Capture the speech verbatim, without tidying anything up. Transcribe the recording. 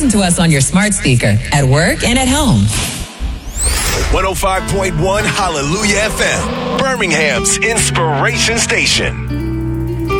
listen to us on your smart speaker at work and at home. one oh five point one Hallelujah F M, Birmingham's inspiration station.